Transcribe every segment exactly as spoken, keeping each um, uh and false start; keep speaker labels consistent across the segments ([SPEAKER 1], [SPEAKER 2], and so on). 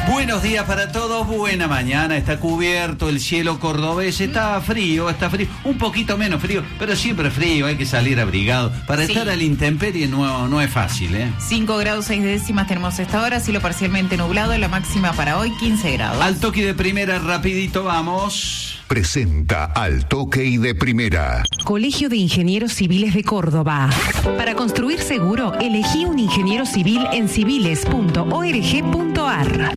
[SPEAKER 1] Buenos días para todos, buena mañana, está cubierto el cielo cordobés, está frío, está frío, un poquito menos frío, pero siempre frío, hay que salir abrigado. Para sí. estar a la intemperie no, no es fácil, ¿eh?
[SPEAKER 2] cinco grados seis décimas tenemos esta hora, cielo parcialmente nublado, la máxima para hoy quince grados.
[SPEAKER 1] Al toque de primera, rapidito vamos.
[SPEAKER 3] Presenta Al Toque y de Primera.
[SPEAKER 4] Colegio de Ingenieros Civiles de Córdoba. Para construir seguro, elegí un ingeniero civil en civiles punto org punto ar.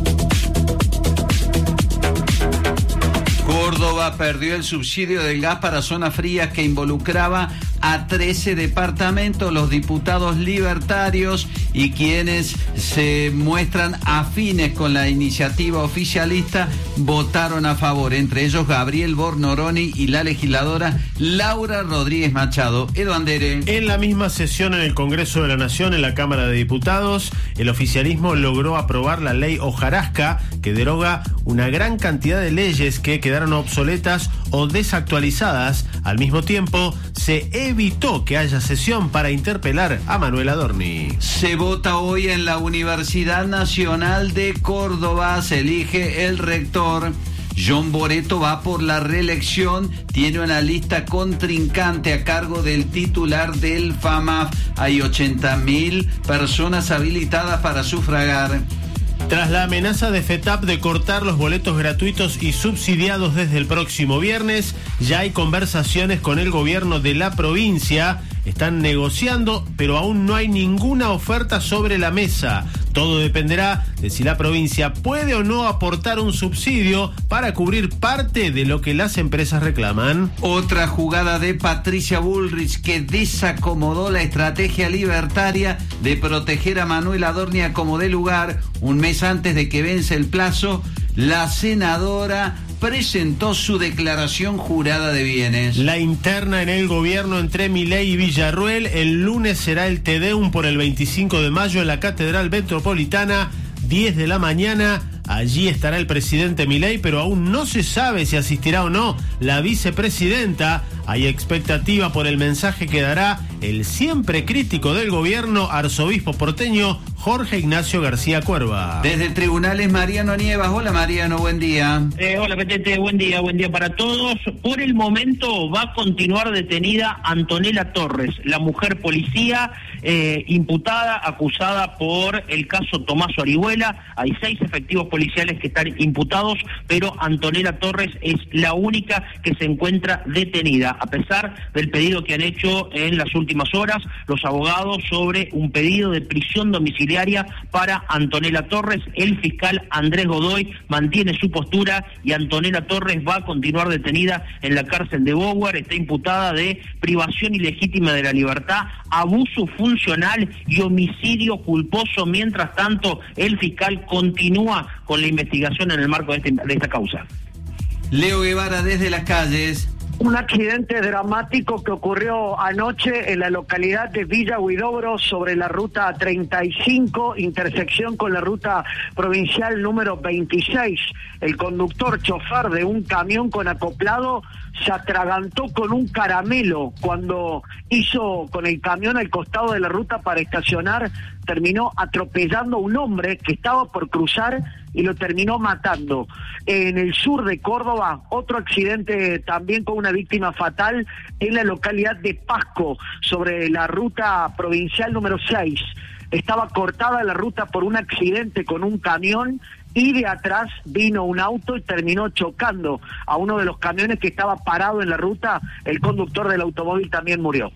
[SPEAKER 1] Córdoba perdió el subsidio del gas para zonas frías que involucraba a trece departamentos. Los diputados libertarios y quienes se muestran afines con la iniciativa oficialista votaron a favor, entre ellos Gabriel Bornoroni y la legisladora Laura Rodríguez Machado. Edo Andere.
[SPEAKER 5] En la misma sesión en el Congreso de la Nación, en la Cámara de Diputados, el oficialismo logró aprobar la ley hojarasca, que deroga una gran cantidad de leyes que quedaron obsoletas o desactualizadas. Al mismo tiempo, se evitó que haya sesión para interpelar a Manuel Adorni.
[SPEAKER 1] Se vota hoy en la Universidad Nacional de Córdoba, se elige el rector. John Boreto va por la reelección, tiene una lista contrincante a cargo del titular del FAMAF. Hay ochenta mil personas habilitadas para sufragar.
[SPEAKER 5] Tras la amenaza de FETAP de cortar los boletos gratuitos y subsidiados desde el próximo viernes, ya hay conversaciones con el gobierno de la provincia. Están negociando, pero aún no hay ninguna oferta sobre la mesa. Todo dependerá de si la provincia puede o no aportar un subsidio para cubrir parte de lo que las empresas reclaman.
[SPEAKER 1] Otra jugada de Patricia Bullrich que desacomodó la estrategia libertaria de proteger a Manuel Adorni como de lugar. Un mes antes de que vence el plazo, la senadora presentó su declaración jurada de bienes.
[SPEAKER 5] La interna en el gobierno entre Milei y Villarruel. El lunes será el Te Deum por el veinticinco de mayo en la Catedral Metropolitana, diez de la mañana. Allí estará el presidente Milei, pero aún no se sabe si asistirá o no la vicepresidenta. Hay expectativa por el mensaje que dará el siempre crítico del gobierno, arzobispo porteño Jorge Ignacio García Cuerva.
[SPEAKER 1] Desde tribunales, Mariano Nievas. Hola Mariano, buen día.
[SPEAKER 6] Eh, hola Petete, buen día, buen día para todos. Por el momento va a continuar detenida Antonella Torres, la mujer policía eh, imputada, acusada por el caso Tomás Orihuela. Hay seis efectivos policiales que están imputados, pero Antonella Torres es la única que se encuentra detenida, a pesar del pedido que han hecho en las últimas horas los abogados sobre un pedido de prisión domiciliaria para Antonella Torres. El fiscal Andrés Godoy mantiene su postura y Antonella Torres va a continuar detenida en la cárcel de Bower. Está imputada de privación ilegítima de la libertad, abuso funcional y homicidio culposo. Mientras tanto, el fiscal continúa con la investigación en el marco de, este, de esta causa.
[SPEAKER 1] Leo Guevara desde las calles.
[SPEAKER 7] Un accidente dramático que ocurrió anoche en la localidad de Villa Huidobro sobre la ruta treinta y cinco, intersección con la ruta provincial número veintiséis. El conductor chofer de un camión con acoplado se atragantó con un caramelo cuando hizo con el camión al costado de la ruta para estacionar. Terminó atropellando a un hombre que estaba por cruzar y lo terminó matando. En el sur de Córdoba, otro accidente también con una víctima fatal en la localidad de Pasco, sobre la ruta provincial número seis. Estaba cortada la ruta por un accidente con un camión y de atrás vino un auto y terminó chocando a uno de los camiones que estaba parado en la ruta. El conductor del automóvil también murió.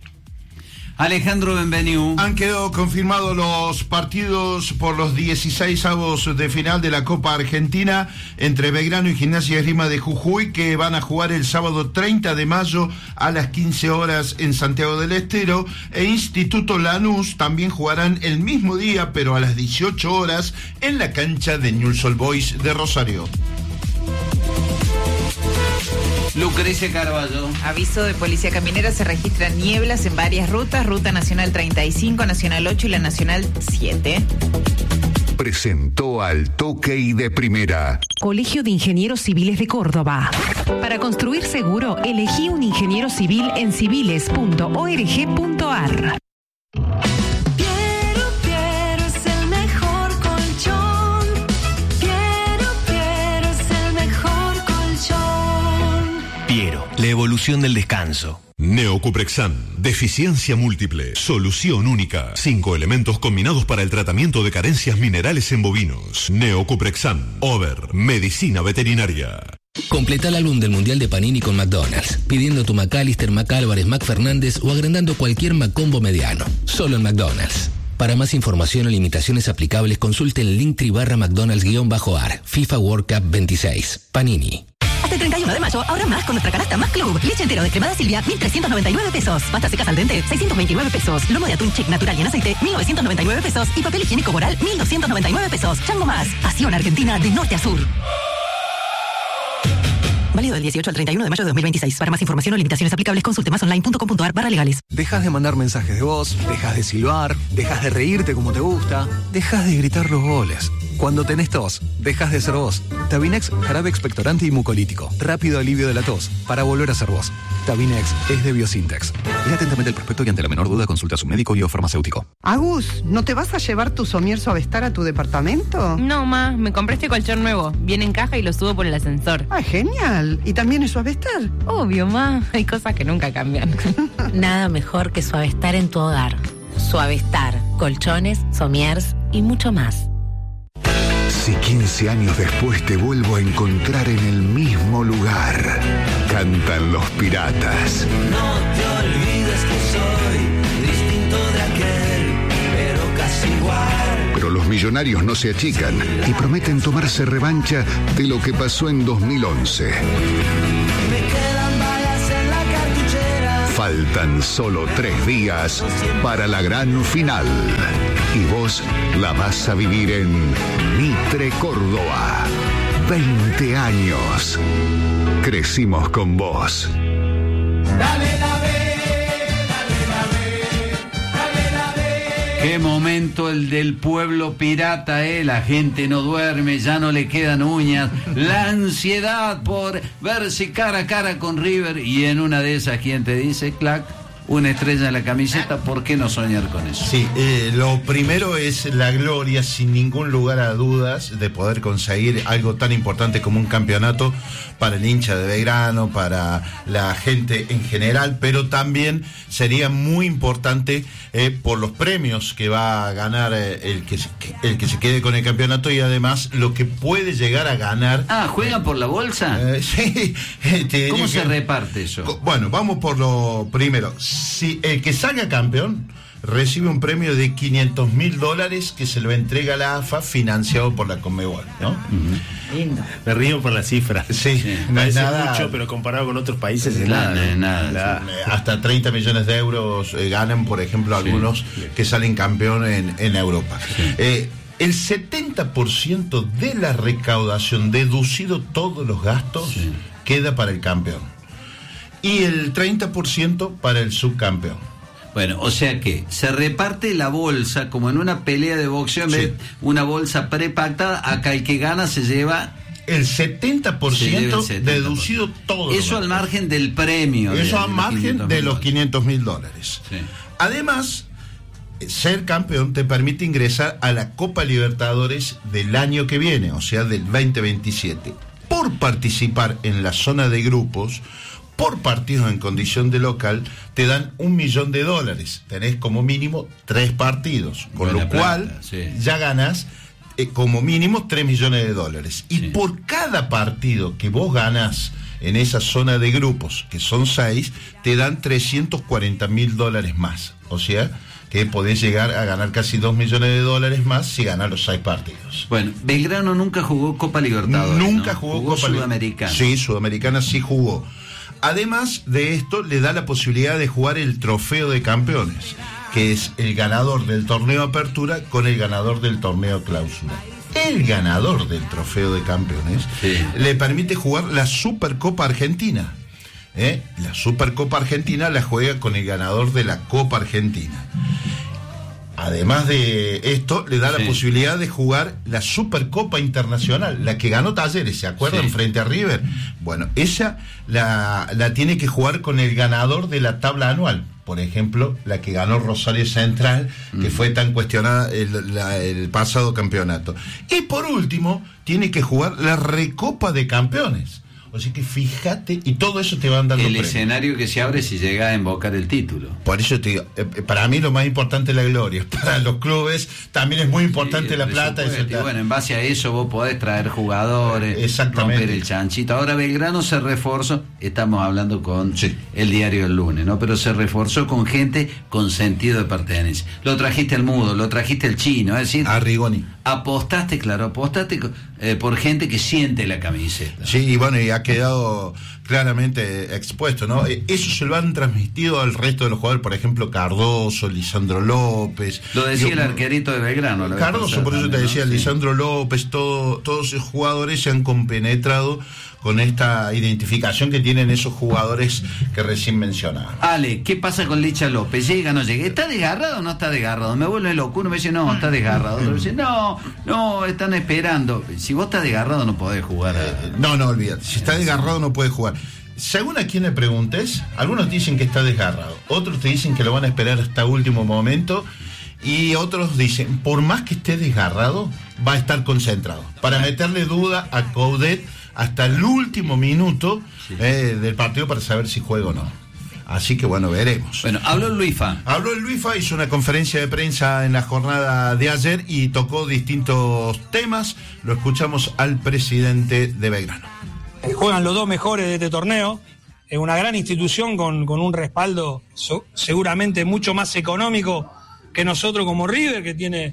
[SPEAKER 1] Alejandro Benveniu.
[SPEAKER 8] Han quedado confirmados los partidos por los dieciseisavos de final de la Copa Argentina entre Belgrano y Gimnasia y Esgrima de Jujuy, que van a jugar el sábado treinta de mayo a las quince horas en Santiago del Estero, e Instituto Lanús también jugarán el mismo día, pero a las dieciocho horas en la cancha de Newell's Old Boys de Rosario.
[SPEAKER 1] Lucrecia Carballo.
[SPEAKER 2] Aviso de Policía Caminera, se registran nieblas en varias rutas, Ruta Nacional treinta y cinco, Nacional ocho y la Nacional siete.
[SPEAKER 3] Presentó Al Toque y de Primera.
[SPEAKER 4] Colegio de Ingenieros Civiles de Córdoba. Para construir seguro, elegí un ingeniero civil en civiles punto org punto ar.
[SPEAKER 9] Piero, Piero es el mejor colchón. Piero. disminución del descanso.
[SPEAKER 10] Neocuprexan, deficiencia múltiple, solución única. Cinco elementos combinados para el tratamiento de carencias minerales en bovinos. Neocuprexan, Over, medicina veterinaria.
[SPEAKER 11] Completa el álbum del Mundial de Panini con McDonald's, pidiendo tu McAllister, McAlvarez, McFernández o agrandando cualquier McCombo mediano. Solo en McDonald's. Para más información o limitaciones aplicables, consulte el Linktree barra McDonald's-A R, FIFA World Cup veintiséis. Panini.
[SPEAKER 12] Hasta el treinta y uno de mayo, ahorra más con nuestra canasta Más Club. Leche entero de cremada Silvia, mil trescientos noventa y nueve pesos. Pasta seca al dente, seiscientos veintinueve pesos. Lomo de atún Chick natural y en aceite, mil novecientos noventa y nueve pesos. Y papel higiénico Boral, mil doscientos noventa y nueve pesos. Chango Más. Pasión Argentina de norte a sur. Válido del dieciocho al treinta y uno de mayo de dos mil veintiséis. Para más información o limitaciones aplicables, consulte masonline punto com punto a r barra legales.
[SPEAKER 9] Dejas de mandar mensajes de voz, dejas de silbar, dejas de reírte como te gusta, dejas de gritar los goles. Cuando tenés tos, dejas de ser vos. Tabinex, jarabe expectorante y mucolítico. Rápido alivio de la tos, para volver a ser vos. Tabinex es de Biosintex. Lea atentamente el prospecto y ante la menor duda consulta a su médico y o farmacéutico.
[SPEAKER 13] Agus, ¿no te vas a llevar tu Somier Suavestar a tu departamento?
[SPEAKER 14] No, ma, me compré este colchón nuevo. Viene en caja y lo subo por el ascensor.
[SPEAKER 13] Ah, genial. ¿Y también es Suavestar?
[SPEAKER 14] Obvio, ma. Hay cosas que nunca cambian.
[SPEAKER 15] Nada mejor que Suavestar en tu hogar. Suavestar, colchones, somiers y mucho más.
[SPEAKER 3] Si quince años después te vuelvo a encontrar en el mismo lugar, cantan los Piratas.
[SPEAKER 16] No te olvides que soy distinto de aquel, pero casi igual.
[SPEAKER 3] Pero los millonarios no se achican y prometen tomarse revancha de lo que pasó en dos mil once.
[SPEAKER 16] Me quedan balas en la cartuchera.
[SPEAKER 3] Faltan solo tres días para la gran final. Y vos la vas a vivir en Mitre, Córdoba. veinte años. Crecimos con vos.
[SPEAKER 16] Dale la B, dale la B, dale la B.
[SPEAKER 1] Qué momento el del pueblo pirata, eh. La gente no duerme, ya no le quedan uñas. La ansiedad por verse cara a cara con River. Y en una de esas, ¿quién te dice? Clac. Una estrella en la camiseta, ¿por qué no soñar con eso?
[SPEAKER 8] Sí, eh, lo primero es la gloria, sin ningún lugar a dudas, de poder conseguir algo tan importante como un campeonato para el hincha de Belgrano, para la gente en general, pero también sería muy importante eh, por los premios que va a ganar eh, el, que se, el que se quede con el campeonato y además lo que puede llegar a ganar.
[SPEAKER 1] Ah, ¿juegan por la bolsa?
[SPEAKER 8] Eh, sí. Te
[SPEAKER 1] ¿Cómo
[SPEAKER 8] que,
[SPEAKER 1] se reparte eso?
[SPEAKER 8] Bueno, vamos por lo primero. Si el que salga campeón recibe un premio de quinientos mil dólares que se lo entrega la A F A financiado por la Conmebol, ¿no?
[SPEAKER 5] Uh-huh. Lindo. Me río por la cifra.
[SPEAKER 8] Sí,
[SPEAKER 5] sí.
[SPEAKER 8] No es
[SPEAKER 5] nada mucho, pero comparado con otros países es
[SPEAKER 1] nada.
[SPEAKER 5] nada,
[SPEAKER 1] ¿no? nada,
[SPEAKER 8] nada. Hasta treinta millones de euros eh, ganan, por ejemplo, algunos sí. que salen campeón en, en Europa. Sí. Eh, el setenta por ciento de la recaudación, deducido todos los gastos, sí. queda para el campeón. Y el treinta por ciento para el subcampeón.
[SPEAKER 1] Bueno, o sea que se reparte la bolsa como en una pelea de boxeo, en
[SPEAKER 8] sí.
[SPEAKER 1] vez de una bolsa prepactada, acá el que gana se lleva
[SPEAKER 8] el setenta por ciento,
[SPEAKER 1] se lleva el setenta por ciento.
[SPEAKER 8] deducido todo.
[SPEAKER 1] Eso al margen del premio.
[SPEAKER 8] Eso
[SPEAKER 1] de,
[SPEAKER 8] al margen de los quinientos mil dólares.
[SPEAKER 1] Sí.
[SPEAKER 8] Además, ser campeón te permite ingresar a la Copa Libertadores del año que viene, o sea, del veinte veintisiete. Por participar en la zona de grupos, por partidos en condición de local, te dan un millón de dólares. Tenés como mínimo tres partidos, con
[SPEAKER 1] Buena
[SPEAKER 8] lo cual
[SPEAKER 1] plata, sí.
[SPEAKER 8] ya ganás eh, como mínimo tres millones de dólares. Y
[SPEAKER 1] sí.
[SPEAKER 8] por cada partido que vos ganás en esa zona de grupos, que son seis, te dan trescientos cuarenta mil dólares más. O sea, que podés llegar a ganar casi dos millones de dólares más si ganas los seis partidos.
[SPEAKER 1] Bueno, Belgrano nunca jugó Copa Libertadores.
[SPEAKER 8] Nunca
[SPEAKER 1] ¿no?
[SPEAKER 8] jugó,
[SPEAKER 1] jugó
[SPEAKER 8] Copa
[SPEAKER 1] Sudamericana.
[SPEAKER 8] Sí, Sudamericana sí jugó. Además de esto, le da la posibilidad de jugar el Trofeo de Campeones, que es el ganador del torneo Apertura con el ganador del torneo Clausura. El ganador del Trofeo de Campeones sí. le permite jugar la Supercopa Argentina. ¿Eh? La Supercopa Argentina la juega con el ganador de la Copa Argentina. Además de esto, le da sí. la posibilidad de jugar la Supercopa Internacional, la que ganó Talleres, ¿se acuerdan? Sí. Frente a River. Bueno, esa la, la tiene que jugar con el ganador de la tabla anual. Por ejemplo, la que ganó Rosario Central, mm. que fue tan cuestionada el, la, el pasado campeonato. Y por último, tiene que jugar la Recopa de Campeones. O Así que fíjate, y todo eso te van dando
[SPEAKER 1] el
[SPEAKER 8] premios.
[SPEAKER 1] escenario que se abre si llega a invocar el título.
[SPEAKER 8] Por eso te digo, eh, para mí lo más importante es la gloria. Para los clubes también es muy importante sí, la plata.
[SPEAKER 1] Y bueno, en base a eso vos podés traer jugadores, romper el chanchito. Ahora Belgrano se reforzó, estamos hablando con sí. el diario del lunes, ¿no? Pero se reforzó con gente con sentido de pertenencia. Lo trajiste al mudo, lo trajiste al chino, es decir,
[SPEAKER 8] a Rigoni.
[SPEAKER 1] Apostaste, claro, apostaste eh, por gente que siente la camiseta.
[SPEAKER 8] Sí, y bueno, y ha quedado claramente expuesto, ¿no? Eso se lo han transmitido al resto de los jugadores, por ejemplo, Cardoso, Lisandro López.
[SPEAKER 1] Lo decía yo, el arquerito de Belgrano.
[SPEAKER 8] Cardoso, por eso te
[SPEAKER 1] también,
[SPEAKER 8] decía,
[SPEAKER 1] ¿no?
[SPEAKER 8] Lisandro
[SPEAKER 1] sí.
[SPEAKER 8] López, todo, todos esos jugadores se han compenetrado con esta identificación que tienen esos jugadores que recién mencionaba.
[SPEAKER 1] Ale, ¿qué pasa con Licha López? ¿Llega o no llega? ¿Está desgarrado o no está desgarrado? Me vuelve loco, uno me dice, no, está desgarrado. Otro me dice, no, no, están esperando. Si vos estás desgarrado no podés jugar. A...
[SPEAKER 8] Eh, no, no, olvídate. Si está desgarrado no puedes jugar. Según a quien le preguntes, algunos dicen que está desgarrado, otros te dicen que lo van a esperar hasta último momento, y otros dicen, por más que esté desgarrado, va a estar concentrado, para meterle duda a Coudet hasta el último minuto sí. eh, del partido para saber si juega o no. Así que bueno, veremos.
[SPEAKER 1] Bueno, habló el Luifa.
[SPEAKER 8] Habló el Luifa, hizo una conferencia de prensa en la jornada de ayer y tocó distintos temas. Lo escuchamos al presidente de Belgrano.
[SPEAKER 17] Juegan los dos mejores de este torneo, es una gran institución con, con un respaldo so, seguramente mucho más económico que nosotros como River, que tiene,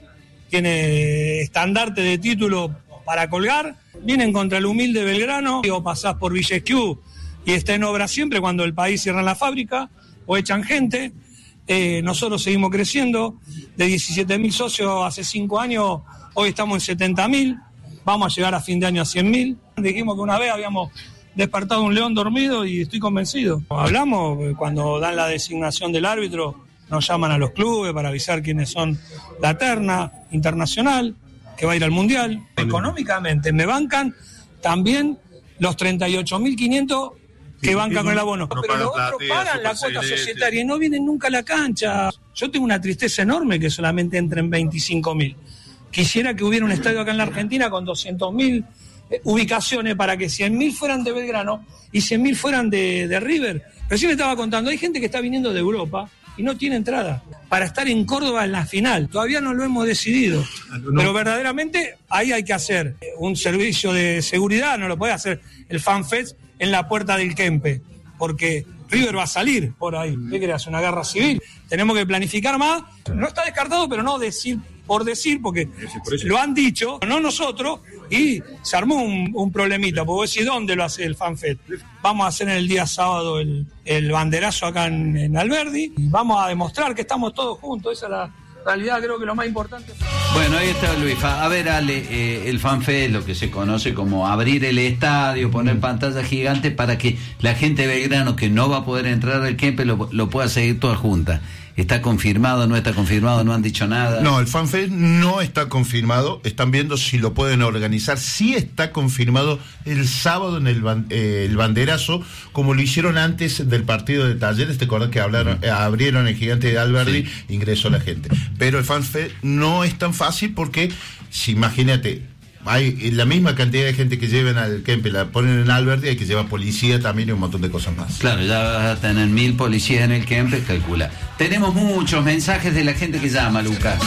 [SPEAKER 17] tiene estandarte de título para colgar. Vienen contra el humilde Belgrano, o pasás por Villa Esquiú y está en obra siempre cuando el país cierra la fábrica o echan gente. Eh, nosotros seguimos creciendo, de diecisiete mil socios hace cinco años, hoy estamos en setenta mil. Vamos a llegar a fin de año a cien mil. Dijimos que una vez habíamos despertado un león dormido y estoy convencido. Hablamos, cuando dan la designación del árbitro, nos llaman a los clubes para avisar quiénes son la terna internacional, que va a ir al Mundial. Económicamente me bancan también los treinta y ocho mil quinientos que bancan con el abono. Pero los otros pagan la cuota societaria y no vienen nunca a la cancha. Yo tengo una tristeza enorme que solamente entren veinticinco mil. Quisiera que hubiera un estadio acá en la Argentina con doscientos mil eh, ubicaciones para que cien mil fueran de Belgrano y cien mil fueran de, de River. Recién me estaba contando, hay gente que está viniendo de Europa y no tiene entrada para estar en Córdoba en la final. Todavía no lo hemos decidido, no. Pero verdaderamente ahí hay que hacer un servicio de seguridad, no lo puede hacer el FanFest en la puerta del Kempe, porque River va a salir por ahí. ¿Qué querés hacer? Una guerra civil. Tenemos que planificar más. No está descartado, pero no decir por decir, porque lo han dicho, no nosotros, y se armó un, un problemita, porque vos decís, ¿dónde lo hace el FanFest? Vamos a hacer en el día sábado el, el banderazo acá en, en Alberdi, y vamos a demostrar que estamos todos juntos, esa es la realidad, creo que lo más importante.
[SPEAKER 1] Bueno, ahí está Luis. A ver, Ale, eh, el FanFest, lo que se conoce como abrir el estadio, poner pantalla gigante para que la gente de Belgrano que no va a poder entrar al Kempe lo, lo pueda seguir toda junta. ¿Está confirmado, no está confirmado, no han dicho nada?
[SPEAKER 8] No, el FanFest no está confirmado, están viendo si lo pueden organizar. Sí está confirmado el sábado en el, ban- eh, el banderazo, como lo hicieron antes del partido de Talleres. Te acordás que hablaron, eh, abrieron el Gigante de Alberdi, sí. Ingresó la gente. Pero el FanFest no es tan fácil porque, si imagínate, hay la misma cantidad de gente que lleven al Kempe, la ponen en Alberdi, hay que llevar policía también y un montón de cosas más.
[SPEAKER 1] Claro, ya vas a tener mil policías en el Kempe, calcula. Tenemos muchos mensajes de la gente que llama, Lucas.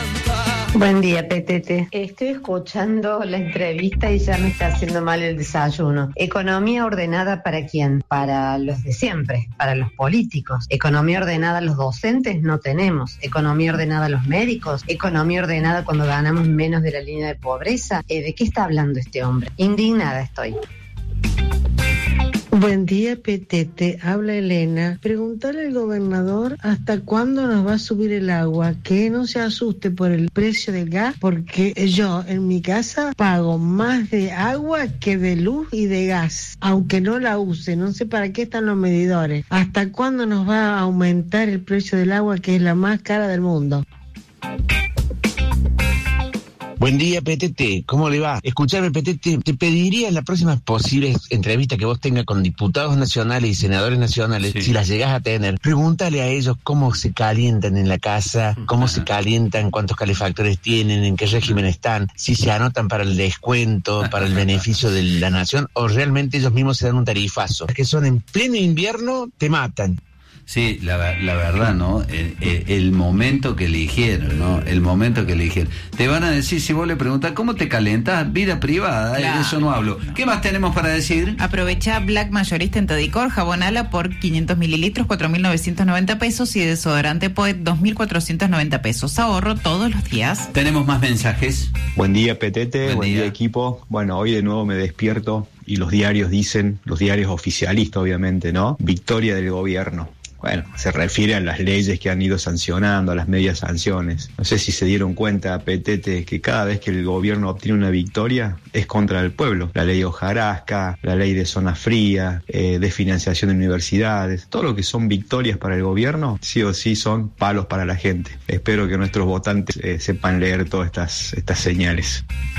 [SPEAKER 18] Buen día, P T T. Estoy escuchando la entrevista y ya me está haciendo mal el desayuno. ¿Economía ordenada para quién? Para los de siempre, para los políticos. ¿Economía ordenada a los docentes? No tenemos. ¿Economía ordenada a los médicos? ¿Economía ordenada cuando ganamos menos de la línea de pobreza? Eh, ¿De qué está hablando este hombre? Indignada estoy.
[SPEAKER 19] Buen día, P T T. Habla Elena. Preguntarle al gobernador hasta cuándo nos va a subir el agua. Que no se asuste por el precio del gas, porque yo en mi casa pago más de agua que de luz y de gas, aunque no la use. No sé para qué están los medidores. ¿Hasta cuándo nos va a aumentar el precio del agua, que es la más cara del mundo?
[SPEAKER 20] Buen día, Petete. ¿Cómo le va? Escuchame, Petete, te pediría en las próximas posibles entrevistas que vos tengas con diputados nacionales y senadores nacionales, sí. si las llegás a tener, pregúntale a ellos cómo se calientan en la casa, cómo se calientan, cuántos calefactores tienen, en qué régimen están, si se anotan para el descuento, para el beneficio de la nación, o realmente ellos mismos se dan un tarifazo. Es que son en pleno invierno, te matan.
[SPEAKER 1] Sí, la, la verdad, ¿no? El, el, el momento que eligieron, ¿no? El momento que eligieron. Te van a decir, si vos le preguntás, ¿cómo te calentas? Vida privada, claro. De eso no hablo. ¿Qué más tenemos para decir?
[SPEAKER 2] Aprovecha Black Mayorista en Tadicor, jabón ala por quinientos mililitros, cuatro mil novecientos noventa pesos, y desodorante Poet, dos mil cuatrocientos noventa pesos. Ahorro todos los días.
[SPEAKER 1] Tenemos más mensajes.
[SPEAKER 21] Buen día, Petete. Buen, Buen día. día, equipo. Bueno, hoy de nuevo me despierto y los diarios dicen, los diarios oficialistas, obviamente, ¿no? Victoria del gobierno. Bueno, se refiere a las leyes que han ido sancionando, a las medias sanciones. No sé si se dieron cuenta, Petete, que cada vez que el gobierno obtiene una victoria es contra el pueblo. La ley Hojarasca, la ley de zona fría, eh, de financiación de universidades, todo lo que son victorias para el gobierno, sí o sí son palos para la gente. Espero que nuestros votantes eh, sepan leer todas estas, estas señales.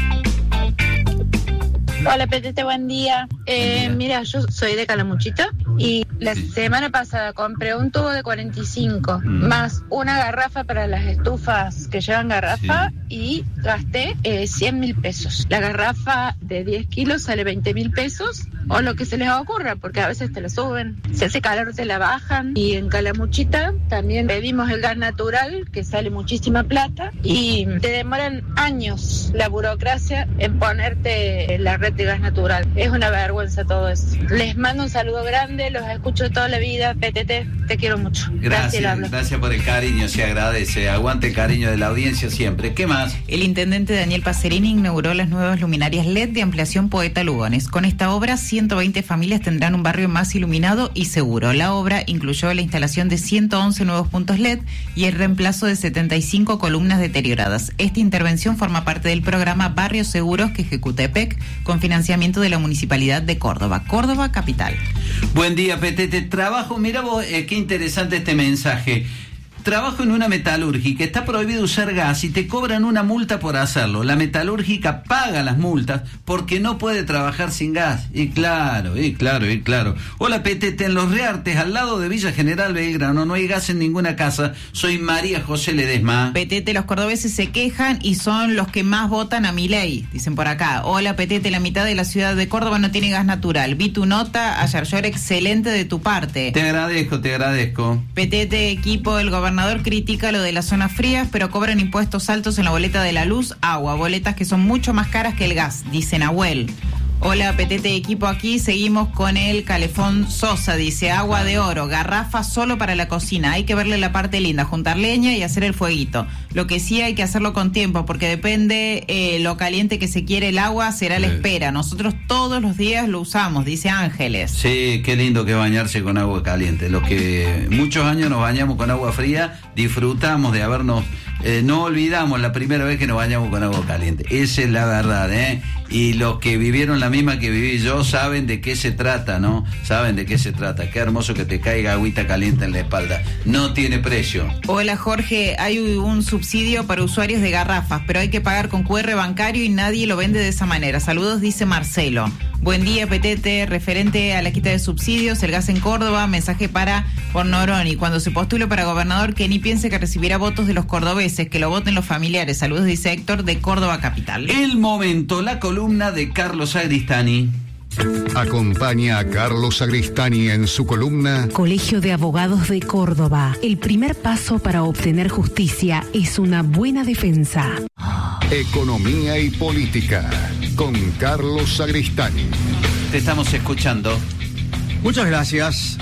[SPEAKER 22] Hola, Petete, buen día. Eh, mira, yo soy de Calamuchita y la semana pasada compré un tubo de cuarenta y cinco mm. más una garrafa para las estufas que llevan garrafa, sí. y gasté eh, cien mil pesos. La garrafa de diez kilos sale veinte mil pesos o lo que se les ocurra, porque a veces te la suben. Si hace calor te la bajan. Y en Calamuchita también pedimos el gas natural, que sale muchísima plata y te demoran años la burocracia en ponerte la red de gas natural. Es una vergüenza todo eso. Les mando un saludo grande, los escucho toda la vida. P T T, te quiero mucho.
[SPEAKER 1] Gracias, gracias, gracias por el cariño, se agradece. Aguante el cariño de la audiencia siempre. ¿Qué más?
[SPEAKER 2] El intendente Daniel Pacerini inauguró las nuevas luminarias L E D de ampliación Poeta Lugones. Con esta obra, ciento veinte familias tendrán un barrio más iluminado y seguro. La obra incluyó la instalación de ciento once nuevos puntos L E D y el reemplazo de setenta y cinco columnas deterioradas. Esta intervención forma parte del programa Barrios Seguros que ejecuta E P E C con financiamiento de la Municipalidad de Córdoba, Córdoba Capital.
[SPEAKER 1] Buen día, Petete. Trabajo, mira vos, eh, qué interesante este mensaje. Trabajo en una metalúrgica, está prohibido usar gas y te cobran una multa por hacerlo. La metalúrgica paga las multas porque no puede trabajar sin gas. Y claro, y claro, y claro. Hola, Petete, en Los Reartes, al lado de Villa General Belgrano, no hay gas en ninguna casa. Soy María José Ledesma.
[SPEAKER 2] Petete, los cordobeses se quejan y son los que más votan a Milei, dicen por acá. Hola, Petete, la mitad de la ciudad de Córdoba no tiene gas natural. Vi tu nota ayer, llor, excelente de tu parte.
[SPEAKER 1] Te agradezco, te agradezco.
[SPEAKER 2] Petete, equipo, el gobernador El gobernador critica lo de las zonas frías, pero cobran impuestos altos en la boleta de la luz, agua, boletas que son mucho más caras que el gas, dice Nahuel. Hola, Petete, equipo, aquí seguimos con el Calefón Sosa, dice agua de oro, garrafa solo para la cocina, hay que verle la parte linda, juntar leña y hacer el fueguito. Lo que sí hay que hacerlo con tiempo, porque depende eh, lo caliente que se quiere el agua, será la espera. Nosotros todos los días lo usamos, dice Ángeles.
[SPEAKER 1] Sí, qué lindo que bañarse con agua caliente. Los que muchos años nos bañamos con agua fría, disfrutamos de habernos, eh, no olvidamos la primera vez que nos bañamos con agua caliente. Esa es la verdad, ¿eh? Y los que vivieron la misma que viví yo saben de qué se trata, ¿no? Saben de qué se trata. Qué hermoso que te caiga agüita caliente en la espalda. No tiene precio.
[SPEAKER 2] Hola, Jorge, hay un subsidio para usuarios de garrafas, pero hay que pagar con cu erre bancario y nadie lo vende de esa manera. Saludos, dice Marcelo. Buen día, Petete, referente a la quita de subsidios, el gas en Córdoba, mensaje para Pornoroni. Cuando se postule para gobernador, que ni piense que recibirá votos de los cordobeses, que lo voten los familiares. Saludos, dice Héctor, de Córdoba Capital.
[SPEAKER 1] El momento, la columna de Carlos Agristani.
[SPEAKER 3] Acompaña a Carlos Agristani en su columna
[SPEAKER 4] Colegio de Abogados de Córdoba. El primer paso para obtener justicia es una buena defensa.
[SPEAKER 3] Economía y política con Carlos Agristani.
[SPEAKER 1] Te estamos escuchando.
[SPEAKER 23] Muchas gracias.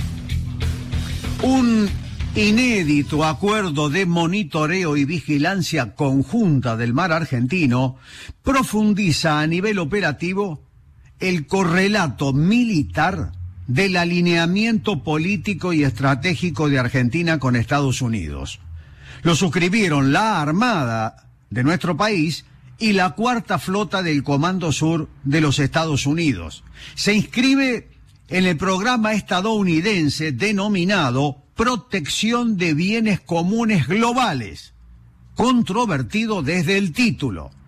[SPEAKER 23] Un inédito acuerdo de monitoreo y vigilancia conjunta del mar argentino profundiza a nivel operativo el correlato militar del alineamiento político y estratégico de Argentina con Estados Unidos. Lo suscribieron la Armada de nuestro país y la Cuarta Flota del Comando Sur de los Estados Unidos. Se inscribe en el programa estadounidense denominado Protección de Bienes Comunes Globales, controvertido desde el título.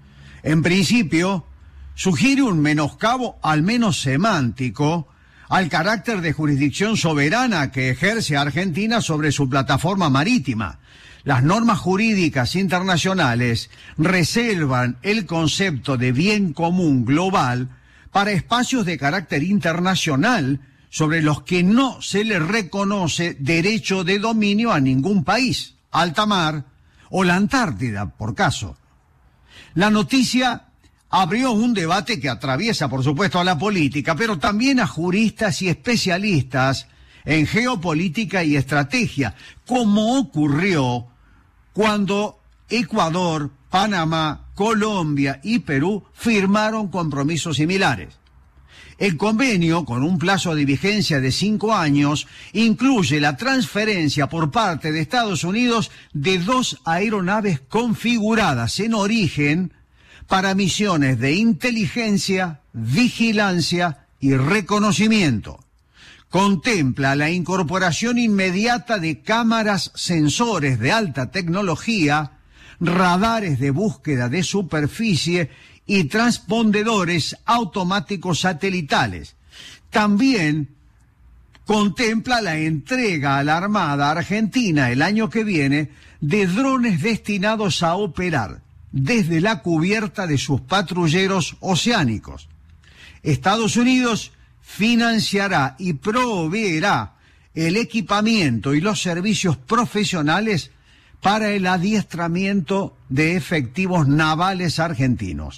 [SPEAKER 23] En principio, sugiere un menoscabo al menos semántico al carácter de jurisdicción soberana que ejerce Argentina sobre su plataforma marítima. Las normas jurídicas internacionales reservan el concepto de bien común global para espacios de carácter internacional sobre los que no se le reconoce derecho de dominio a ningún país, alta mar o la Antártida, por caso. La noticia abrió un debate que atraviesa, por supuesto, a la política, pero también a juristas y especialistas en geopolítica y estrategia, como ocurrió cuando Ecuador, Panamá, Colombia y Perú firmaron compromisos similares. El convenio, con un plazo de vigencia de cinco años, incluye la transferencia por parte de Estados Unidos de dos aeronaves configuradas en origen para misiones de inteligencia, vigilancia y reconocimiento. Contempla la incorporación inmediata de cámaras sensores de alta tecnología, radares de búsqueda de superficie y transpondedores automáticos satelitales. También contempla la entrega a la Armada Argentina el año que viene de drones destinados a operar desde la cubierta de sus patrulleros oceánicos. Estados Unidos financiará y proveerá el equipamiento y los servicios profesionales para el adiestramiento de efectivos navales argentinos.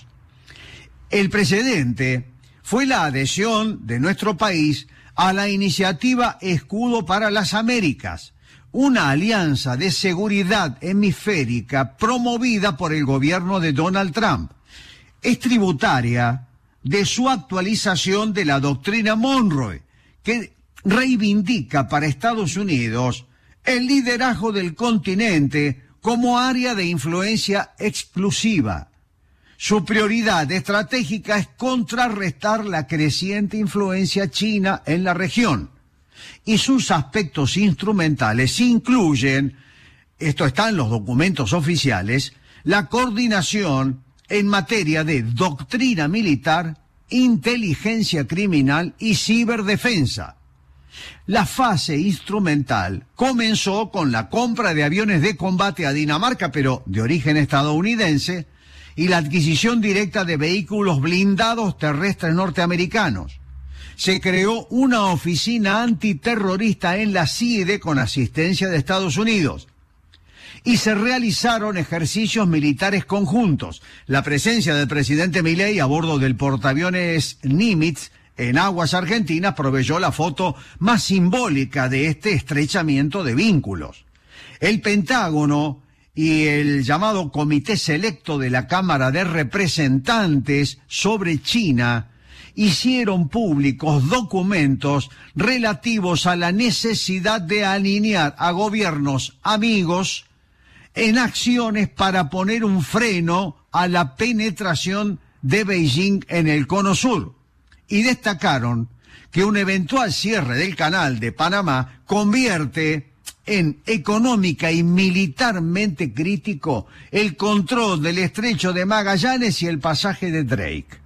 [SPEAKER 23] El precedente fue la adhesión de nuestro país a la iniciativa Escudo para las Américas, una alianza de seguridad hemisférica promovida por el gobierno de Donald Trump. Es tributaria de su actualización de la doctrina Monroe, que reivindica para Estados Unidos el liderazgo del continente como área de influencia exclusiva. Su prioridad estratégica es contrarrestar la creciente influencia china en la región. Y sus aspectos instrumentales incluyen, esto está en los documentos oficiales, la coordinación en materia de doctrina militar, inteligencia criminal y ciberdefensa. La fase instrumental comenzó con la compra de aviones de combate a Dinamarca, pero de origen estadounidense, y la adquisición directa de vehículos blindados terrestres norteamericanos. Se creó una oficina antiterrorista en la C I D E con asistencia de Estados Unidos. Y se realizaron ejercicios militares conjuntos. La presencia del presidente Milei a bordo del portaaviones Nimitz en aguas argentinas proveyó la foto más simbólica de este estrechamiento de vínculos. El Pentágono y el llamado Comité Selecto de la Cámara de Representantes sobre China hicieron públicos documentos relativos a la necesidad de alinear a gobiernos amigos en acciones para poner un freno a la penetración de Beijing en el Cono Sur. Y destacaron que un eventual cierre del canal de Panamá convierte en económica y militarmente crítico el control del estrecho de Magallanes y el pasaje de Drake.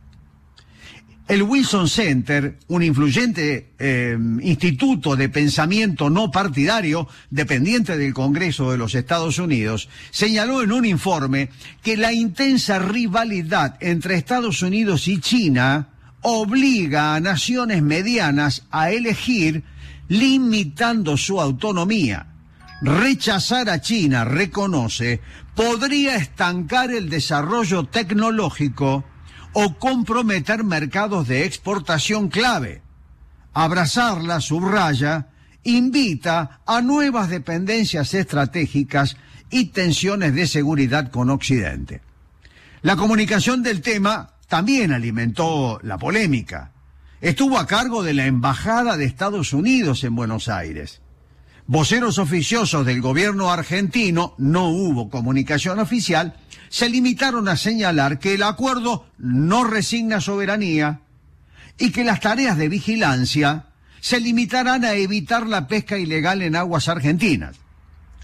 [SPEAKER 23] El Wilson Center, un influyente eh, instituto de pensamiento no partidario dependiente del Congreso de los Estados Unidos, señaló en un informe que la intensa rivalidad entre Estados Unidos y China obliga a naciones medianas a elegir limitando su autonomía. Rechazar a China, reconoce, podría estancar el desarrollo tecnológico o comprometer mercados de exportación clave. Abrazarla, subraya, invita a nuevas dependencias estratégicas y tensiones de seguridad con Occidente. La comunicación del tema también alimentó la polémica. Estuvo a cargo de la Embajada de Estados Unidos en Buenos Aires. Voceros oficiosos del gobierno argentino, no hubo comunicación oficial, se limitaron a señalar que el acuerdo no resigna soberanía y que las tareas de vigilancia se limitarán a evitar la pesca ilegal en aguas argentinas.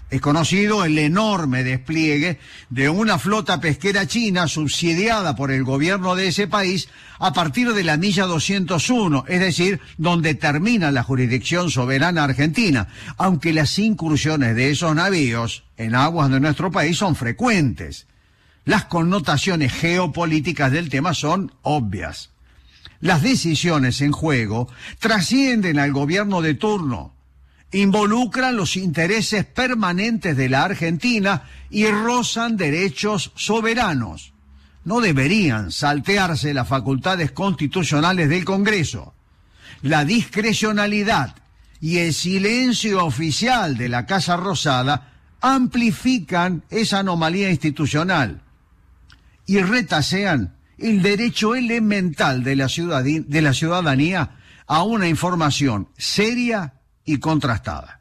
[SPEAKER 23] Es conocido el enorme despliegue de una flota pesquera china subsidiada por el gobierno de ese país a partir de la milla doscientos uno, es decir, donde termina la jurisdicción soberana argentina, aunque las incursiones de esos navíos en aguas de nuestro país son frecuentes. Las connotaciones geopolíticas del tema son obvias. Las decisiones en juego trascienden al gobierno de turno, involucran los intereses permanentes de la Argentina y rozan derechos soberanos. No deberían saltearse las facultades constitucionales del Congreso. La discrecionalidad y el silencio oficial de la Casa Rosada amplifican esa anomalía institucional y retasean el derecho elemental de la ciudadanía, de la ciudadanía a una información seria y contrastada.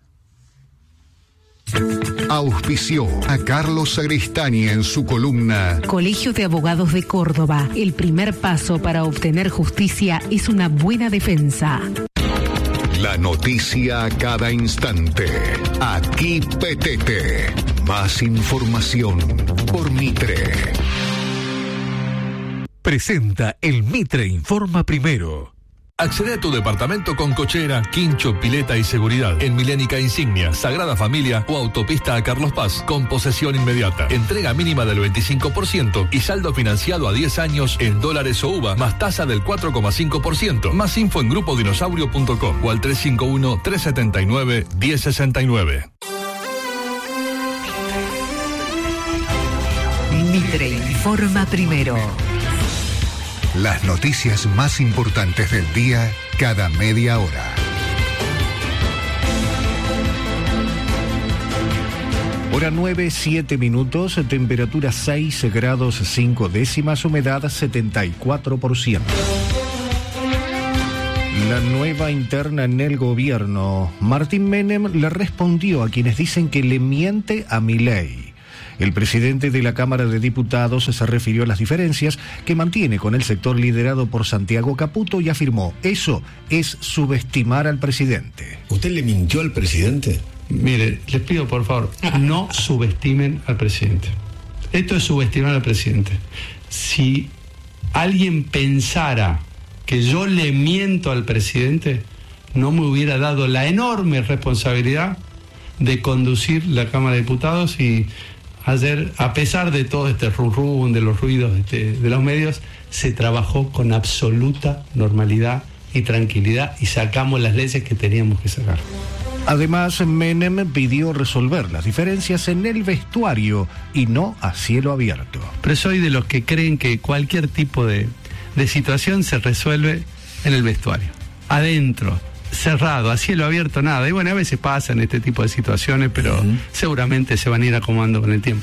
[SPEAKER 3] Auspició a Carlos Sagristani en su columna
[SPEAKER 4] Colegio de Abogados de Córdoba. El primer paso para obtener justicia es una buena defensa.
[SPEAKER 3] La noticia a cada instante. Aquí Petete. Más información por Mitre.
[SPEAKER 6] Presenta el Mitre Informa Primero. Accede a tu departamento con cochera, quincho, pileta y seguridad en Milénica Insignia, Sagrada Familia o Autopista a Carlos Paz, con posesión inmediata. Entrega mínima del veinticinco por ciento y saldo financiado a diez años en dólares o U V A, más tasa del cuatro coma cinco por ciento. Más info en grupo dinosaurio punto com o al tres cinco uno, tres siete nueve, uno cero seis nueve.
[SPEAKER 4] Mitre Informa Primero.
[SPEAKER 3] Las noticias más importantes del día cada media hora.
[SPEAKER 7] Hora nueve, siete minutos, temperatura seis grados cinco décimas, humedad setenta y cuatro por ciento. La nueva interna en el gobierno. Martín Menem le respondió a quienes dicen que le miente a Milei. El presidente de la Cámara de Diputados se refirió a las diferencias que mantiene con el sector liderado por Santiago Caputo y afirmó, eso es subestimar al presidente.
[SPEAKER 10] ¿Usted le mintió al presidente?
[SPEAKER 24] Mire, les pido por favor, no subestimen al presidente. Esto es subestimar al presidente. Si alguien pensara que yo le miento al presidente, no me hubiera dado la enorme responsabilidad de conducir la Cámara de Diputados y ayer, a pesar de todo este rum rum, de los ruidos de, de los medios, se trabajó con absoluta normalidad y tranquilidad y sacamos las leyes que teníamos que sacar.
[SPEAKER 7] Además, Menem pidió resolver las diferencias en el vestuario y no a cielo abierto.
[SPEAKER 24] Pero soy de los que creen que cualquier tipo de, de situación se resuelve en el vestuario. Adentro, cerrado, a cielo abierto, nada. Y bueno, a veces pasan este tipo de situaciones, pero uh-huh. seguramente se van a ir acomodando con el tiempo.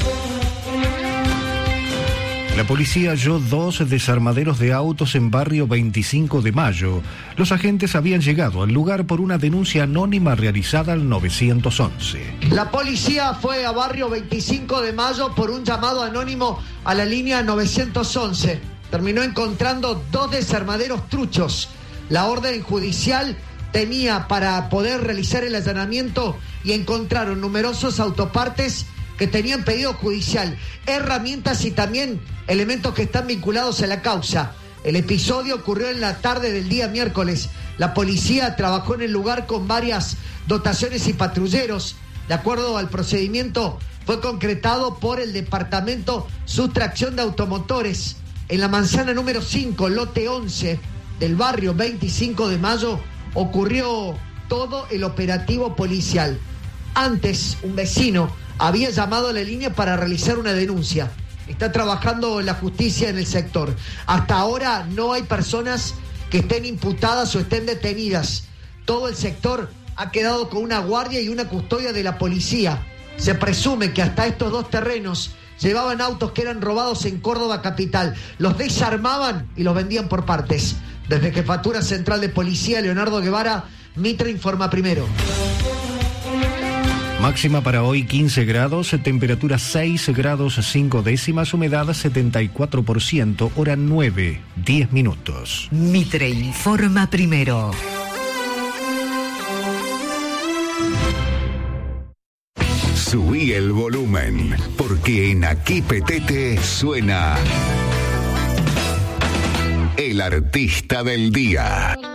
[SPEAKER 7] La policía halló dos desarmaderos de autos en barrio veinticinco de mayo. Los agentes habían llegado al lugar por una denuncia anónima realizada al nueve once.
[SPEAKER 25] La policía fue a barrio veinticinco de mayo por un llamado anónimo a la línea nueve once. Terminó encontrando dos desarmaderos truchos. La orden judicial tenía para poder realizar el allanamiento y encontraron numerosos autopartes que tenían pedido judicial, herramientas y también elementos que están vinculados a la causa. El episodio ocurrió en la tarde del día miércoles. La policía trabajó en el lugar con varias dotaciones y patrulleros. De acuerdo al procedimiento, fue concretado por el Departamento Sustracción de Automotores. En la manzana número cinco, lote once, del barrio veinticinco de mayo, ocurrió todo el operativo policial. Antes, un vecino había llamado a la línea para realizar una denuncia. Está trabajando la justicia en el sector. Hasta ahora no hay personas que estén imputadas o estén detenidas. Todo el sector ha quedado con una guardia y una custodia de la policía. Se presume que hasta estos dos terrenos llevaban autos que eran robados en Córdoba capital. Los desarmaban y los vendían por partes. Desde Jefatura Central de Policía, Leonardo Guevara, Mitre Informa Primero.
[SPEAKER 7] Máxima para hoy quince grados, temperatura seis grados cinco décimas, humedad setenta y cuatro por ciento, hora nueve, diez minutos.
[SPEAKER 4] Mitre Informa Primero.
[SPEAKER 3] Subí el volumen, porque en Aquí Petete suena el artista del día.